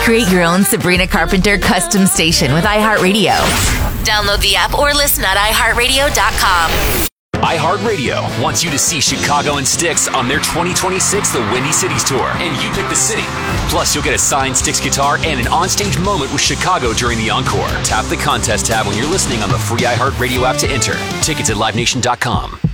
Create your own Sabrina Carpenter custom station with iHeartRadio. Download the app or listen at iHeartRadio.com. iHeartRadio wants you to see Chicago and Styx on their 2026 The Windy Cities Tour, and you pick the city. Plus, you'll get a signed Styx guitar and an onstage moment with Chicago during the encore. Tap the contest tab when you're listening on the free iHeartRadio app to enter. Tickets at LiveNation.com.